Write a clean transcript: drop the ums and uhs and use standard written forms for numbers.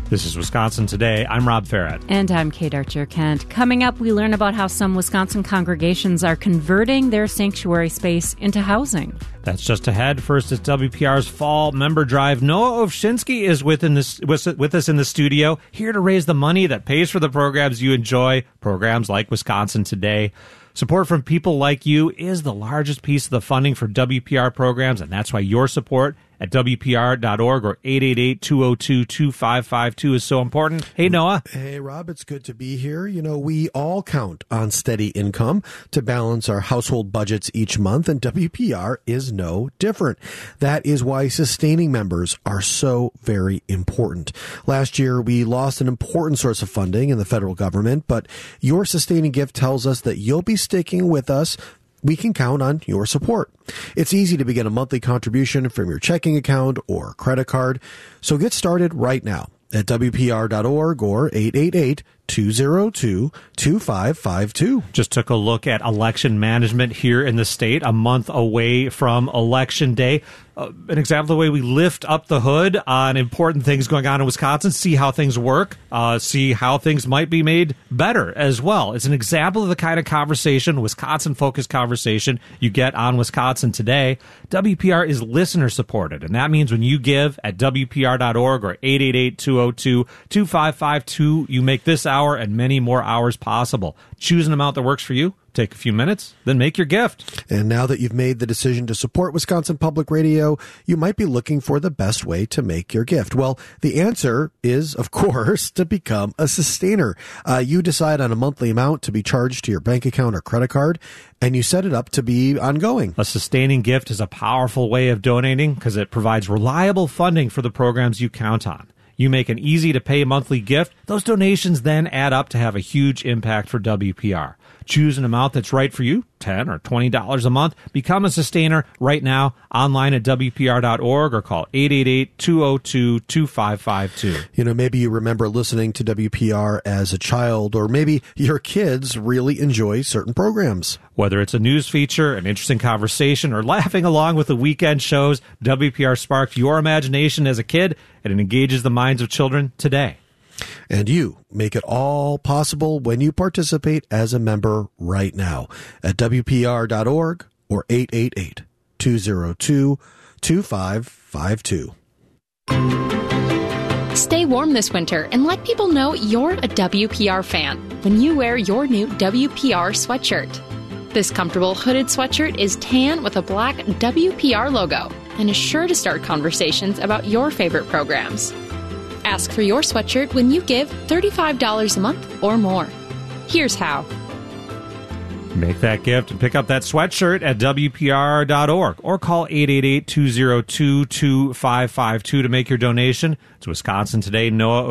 This is Wisconsin Today. I'm Rob Farrett. And I'm Kate Archer-Kent. Coming up, we learn about how some Wisconsin congregations are converting their sanctuary space into housing. That's just ahead. First, it's WPR's Fall Member Drive. Noah Ovshinsky is with us in the studio, here to raise the money that pays for the programs you enjoy, programs like Wisconsin Today. Support from people like you is the largest piece of the funding for WPR programs, and that's why your support at WPR.org or 888-202-2552 is so important. Hey, Noah. Hey, Rob. It's good to be here. You know, we all count on steady income to balance our household budgets each month, and WPR is no different. That is why sustaining members are so very important. Last year, we lost an important source of funding in the federal government, but your sustaining gift tells us that you'll be sticking with us. We can count on your support. It's easy to begin a monthly contribution from your checking account or credit card. So get started right now at WPR.org or 888-202-2552. Just took a look at election management here in the state, a month away from Election Day. An example of the way we lift up the hood on important things going on in Wisconsin, see how things work, see how things might be made better as well. It's an example of the kind of conversation, Wisconsin-focused conversation, you get on Wisconsin Today. WPR is listener-supported, and that means when you give at WPR.org or 888-202-2552, you make this hour and many more hours possible. Choose an amount that works for you. Take a few minutes, then make your gift. And now that you've made the decision to support Wisconsin Public Radio, you might be looking for the best way to make your gift. Well, the answer is, of course, to become a sustainer. You decide on a monthly amount to be charged to your bank account or credit card, and you set it up to be ongoing. A sustaining gift is a powerful way of donating because it provides reliable funding for the programs you count on. You make an easy-to-pay monthly gift. Those donations then add up to have a huge impact for WPR. Choose an amount that's right for you, $10 or $20 a month. Become a sustainer right now, online at WPR.org or call 888-202-2552. You know, maybe you remember listening to WPR as a child, or maybe your kids really enjoy certain programs. Whether it's a news feature, an interesting conversation, or laughing along with the weekend shows, WPR sparked your imagination as a kid, and it engages the minds of children today. And you make it all possible when you participate as a member right now at WPR.org or 888-202-2552. Stay warm this winter and let people know you're a WPR fan when you wear your new WPR sweatshirt. This comfortable hooded sweatshirt is tan with a black WPR logo and is sure to start conversations about your favorite programs. Ask for your sweatshirt when you give $35 a month or more. Here's how. Make that gift and pick up that sweatshirt at WPR.org or call 888-202-2552 to make your donation. It's Wisconsin Today. Noah